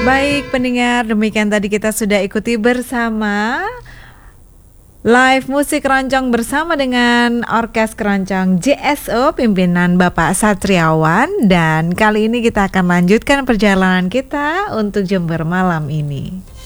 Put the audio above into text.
Baik pendengar, demikian tadi kita sudah ikuti bersama live musik keroncong bersama dengan Orkes Keroncong JSO pimpinan Bapak Satriawan. Dan kali ini kita akan lanjutkan perjalanan kita untuk Jember malam ini.